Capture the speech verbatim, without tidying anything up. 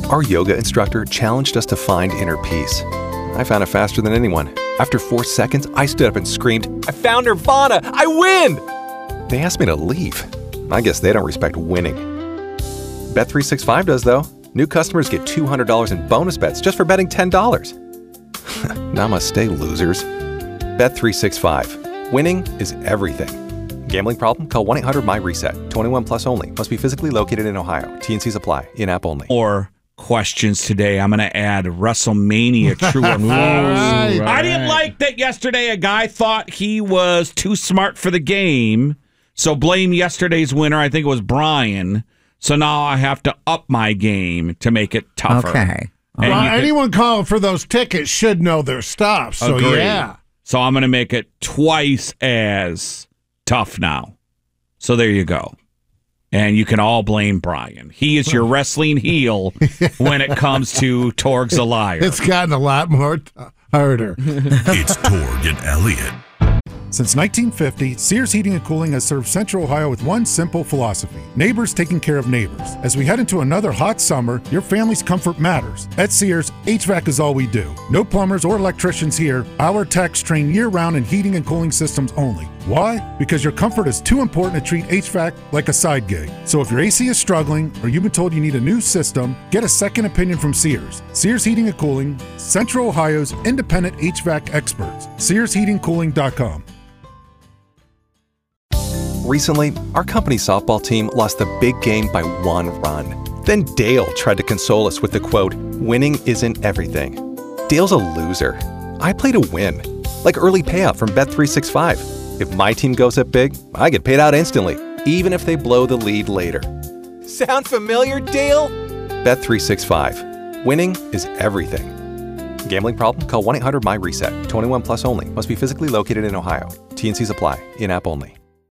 Our yoga instructor challenged us to find inner peace. I found it faster than anyone. After four seconds, I stood up and screamed, "I found Nirvana! I win!" They asked me to leave. I guess they don't respect winning. Bet three sixty-five does, though. New customers get two hundred dollars in bonus bets just for betting ten dollars. Namaste, losers. Bet three sixty-five. Winning is everything. Gambling problem? Call one eight hundred M Y reset. twenty-one plus only. Must be physically located in Ohio. T N Cs apply. In-app only. Or questions today. I'm going to add WrestleMania true or false. Right, I didn't like that yesterday a guy thought he was too smart for the game, so blame yesterday's winner. I think it was Brian. So now I have to up my game to make it tougher. Okay. And Well, you could- anyone calling for those tickets should know their stuff. So, Agreed. yeah. So I'm going to make it twice as tough now. So there you go. And you can all blame Brian. He is your wrestling heel when it comes to Torg's a liar. It's gotten a lot more t- harder. It's Torg and Elliott. Since nineteen fifty, Sears Heating and Cooling has served Central Ohio with one simple philosophy: neighbors taking care of neighbors. As we head into another hot summer, your family's comfort matters. At Sears, H V A C is all we do. No plumbers or electricians here. Our techs train year-round in heating and cooling systems only. Why? Because your comfort is too important to treat H V A C like a side gig. So if your A C is struggling or you've been told you need a new system, get a second opinion from Sears. Sears Heating and Cooling, Central Ohio's independent H V A C experts. Sears Heating Cooling dot com. Recently, our company softball team lost the big game by one run. Then Dale tried to console us with the quote, "Winning isn't everything." Dale's a loser. I play to win. Like early payout from Bet three sixty-five. If my team goes up big, I get paid out instantly, even if they blow the lead later. Sound familiar, Dale? Bet three sixty-five. Winning is everything. Gambling problem? Call one eight hundred M Y reset. twenty-one plus only. Must be physically located in Ohio. T N Cs apply. In-app only.